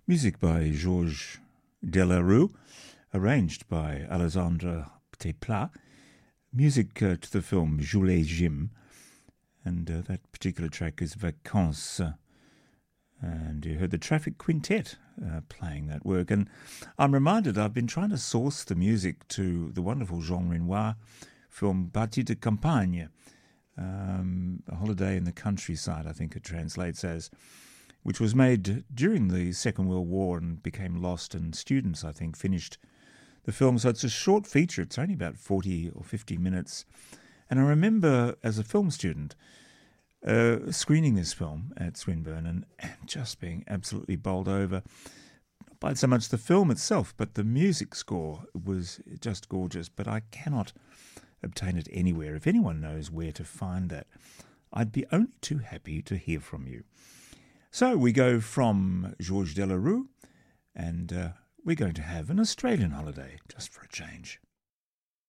Music by Georges Delerue, arranged by Alexandre Desplat. Music to the film Jules et Jim, and that particular track is Vacances. And you heard the Traffic Quintet playing that work. And I'm reminded I've been trying to source the music to the wonderful Jean Renoir film Partie de Campagne, A Holiday in the Countryside, I think it translates as, which was made during the Second World War and became lost, and students, I think, finished the film. So it's a short feature. It's only about 40 or 50 minutes. And I remember as a film student screening this film at Swinburne and just being absolutely bowled over, not by so much the film itself, but the music score was just gorgeous. But I cannot obtain it anywhere. If anyone knows where to find that, I'd be only too happy to hear from you. So we go from Georges Delerue, and we're going to have an Australian holiday, just for a change.